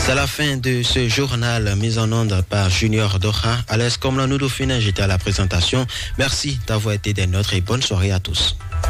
C'est la fin de ce journal mis en onde par Junior Doha. À l'aise comme la Noudou Fina, j'étais à la présentation. Merci d'avoir été des nôtres et bonne soirée à tous.